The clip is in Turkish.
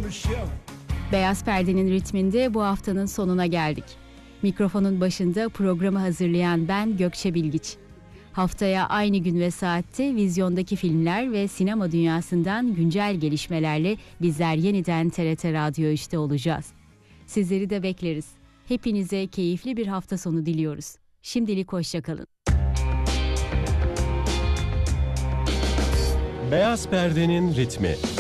Beyaz Perde'nin ritminde bu haftanın sonuna geldik. Mikrofonun başında programı hazırlayan ben Gökçe Bilgiç. Haftaya aynı gün ve saatte vizyondaki filmler ve sinema dünyasından güncel gelişmelerle bizler yeniden TRT Radyo 3'te olacağız. Sizleri de bekleriz. Hepinize keyifli bir hafta sonu diliyoruz. Şimdilik hoşça kalın. Beyaz Perde'nin ritmi.